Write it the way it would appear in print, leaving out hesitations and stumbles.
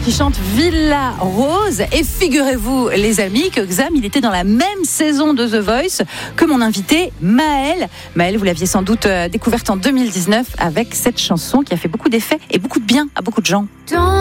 qui chante Villa Rose. Et figurez-vous, les amis, que Xam, il était dans la même saison de The Voice que mon invité Maëlle. Maëlle, vous l'aviez sans doute découverte en 2019 avec cette chanson qui a fait beaucoup d'effets et beaucoup de bien à beaucoup de gens.